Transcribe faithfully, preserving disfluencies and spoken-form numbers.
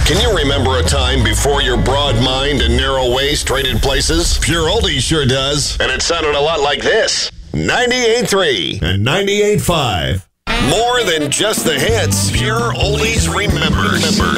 Can you remember a time before your broad mind and narrow waist traded places? Pure Oldies sure does. And it sounded a lot like this. ninety-eight point three and ninety-eight point five. More than just the hits. Pure Oldies remembers.